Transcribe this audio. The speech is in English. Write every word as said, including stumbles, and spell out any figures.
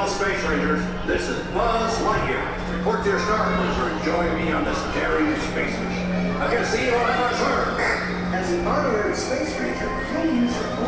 all Space Rangers. This is Buzz Lightyear. Report to your star cruiser and join me on this daring space mission. I can see you on our turn. As an honorary Space Ranger, you'll use your